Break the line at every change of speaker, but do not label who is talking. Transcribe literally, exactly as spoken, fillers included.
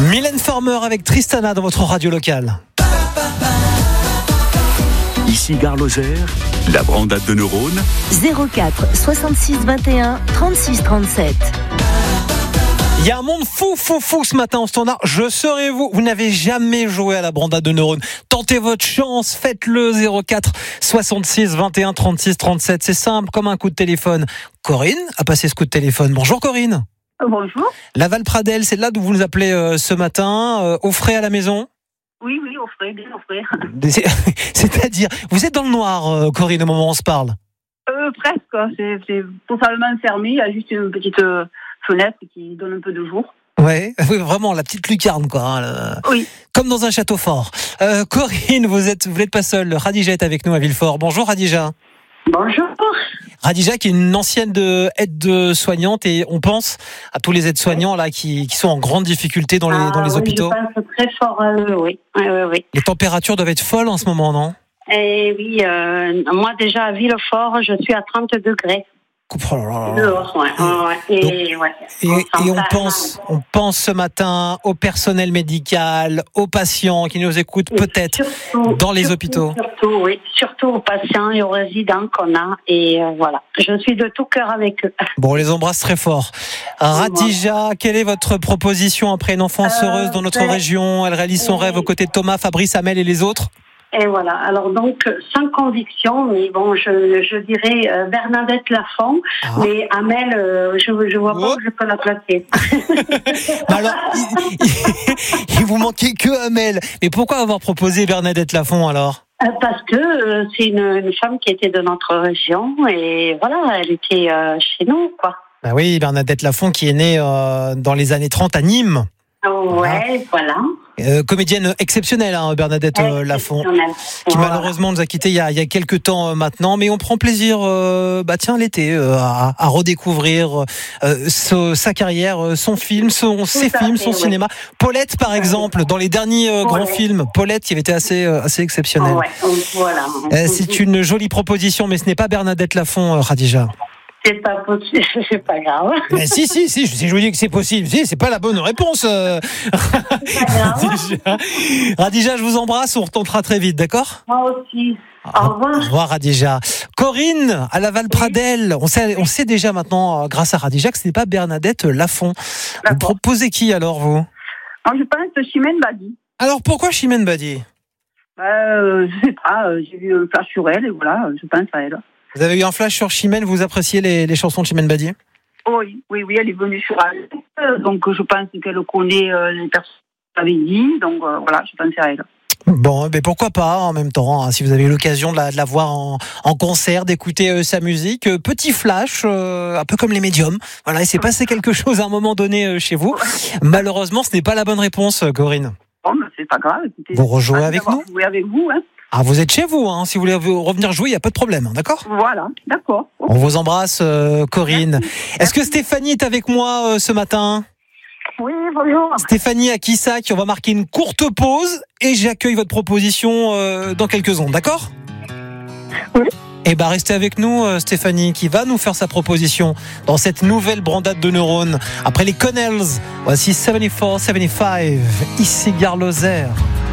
Mylène Farmer avec Tristana dans votre radio locale.
Ici Gare Lozère, la brandade de neurones.
zéro quatre soixante-six vingt et un trente-six trente-sept.
Il y a un monde fou, fou, fou ce matin au standard. Je serai vous. Vous n'avez jamais joué à la brandade de neurones. Tentez votre chance. Faites-le. Zéro quatre soixante-six vingt et un trente-six trente-sept. C'est simple comme un coup de téléphone. Corinne a passé ce coup de téléphone. Bonjour Corinne.
Bonjour.
Laval-Pradel, c'est là d'où vous nous appelez euh, ce matin. Euh, au frais à la maison.
Oui, oui, au frais, bien au frais.
C'est-à-dire, vous êtes dans le noir, euh, Corinne, au moment où on se parle.
Euh, presque. C'est, c'est totalement fermé. Il y a juste une petite euh, fenêtre qui donne un peu de jour.
Ouais, oui, vraiment, la petite lucarne, quoi. Hein, le...
Oui.
Comme dans un château fort. Euh, Corinne, vous êtes, vous n'êtes pas seule. Radija est avec nous à Villefort. Bonjour Radija.
Bonjour.
Radija qui est une ancienne de aide-soignante et on pense à tous les aides-soignants là qui, qui sont en grande difficulté dans les,
ah,
dans les
oui,
hôpitaux.
Je pense très fort à eux, oui. Oui, oui, oui.
Les températures doivent être folles en ce moment, non ?
Eh oui, euh, moi déjà à Villefort, je suis à trente degrés.
Oh là là.
Dehors, ouais, ouais. Et,
Donc,
ouais.
et,
on,
et on pense, on pense ce matin au personnel médical, aux patients qui nous écoutent et peut-être surtout, dans les
surtout,
hôpitaux.
Surtout, oui, surtout aux patients et aux résidents qu'on a. Et euh, voilà, je suis de tout cœur avec eux.
Bon, on les embrasse très fort. Radija, quelle est votre proposition après une enfance euh, heureuse dans notre ben, région ? Elle réalise son et... rêve aux côtés de Thomas, Fabrice, Amel et les autres ?
Et voilà. Alors donc, sans conviction, mais bon, je, je dirais euh, Bernadette Lafont, ah. mais Amel, euh, je je vois pas oh. où je peux la placer.
Alors, il, il, il vous manquait que Amel. Mais pourquoi avoir proposé Bernadette Lafont alors ?
euh, Parce que euh, c'est une, une femme qui était de notre région et voilà, elle était euh, chez nous, quoi.
Bah oui, Bernadette Lafont qui est née euh, dans les années trente à Nîmes.
Oh, ouais, voilà. voilà.
Euh, comédienne exceptionnelle, hein, Bernadette euh, Lafont, qui voilà. malheureusement nous a quittés il y a, il y a quelques temps euh, maintenant, mais on prend plaisir, euh, bah tiens l'été, euh, à, à redécouvrir euh, ce, sa carrière, son film, son, ses films, fait, son ouais. cinéma. Paulette, par exemple, dans les derniers euh, grands films, Paulette, qui avait été assez, euh, assez exceptionnelle.
Ouais, voilà.
Euh, c'est une jolie proposition, mais ce n'est pas Bernadette Lafont, euh, Radija.
C'est pas possible, c'est pas grave.
Mais si, si, si, si je vous dis que c'est possible, si, c'est pas la bonne réponse. Euh... Radija. Radija, je vous embrasse, on retentera très vite, d'accord ?
Moi aussi. Au revoir.
Au revoir, Radija. Corinne, à Laval-Pradel, oui. on sait, on sait déjà maintenant, grâce à Radija, que ce n'est pas Bernadette Lafont. D'accord. Vous proposez qui alors, vous ?
Alors, je pense Chimène Badi.
Alors, pourquoi Chimène Badi ?
euh, Je sais pas, j'ai vu un flash sur elle et voilà, je pense à elle.
Vous avez eu un flash sur Chimène, vous appréciez les, les chansons de Chimène Badi ?
Oui, oui, oui, elle est venue sur elle, donc je pense qu'elle connaît euh, les personnes que vous avez dit, donc euh, voilà, je pense à elle.
Bon, mais pourquoi pas en même temps, hein, si vous avez eu l'occasion de la, de la voir en, en concert, d'écouter euh, sa musique, euh, petit flash, euh, un peu comme les médiums. Voilà, il s'est passé quelque chose à un moment donné euh, chez vous. Malheureusement, ce n'est pas la bonne réponse, Corinne.
Bon, mais c'est pas grave. Écoutez,
vous rejouez avec nous ?
Oui, avec vous, hein.
Ah, vous êtes chez vous, hein. Si vous voulez revenir jouer, il n'y a pas de problème, d'accord ?
Voilà, d'accord. Okay.
On vous embrasse, euh, Corinne.
Merci.
Est-ce que Stéphanie est avec moi euh, ce matin ?
Oui, bonjour.
Stéphanie Akissac, on va marquer une courte pause et j'accueille votre proposition euh, dans quelques secondes, d'accord ?
Oui.
Eh ben, restez avec nous, euh, Stéphanie, qui va nous faire sa proposition dans cette nouvelle brandade de neurones. Après les Connells, voici soixante-quatre soixante-quinze, ici Gare Lozère.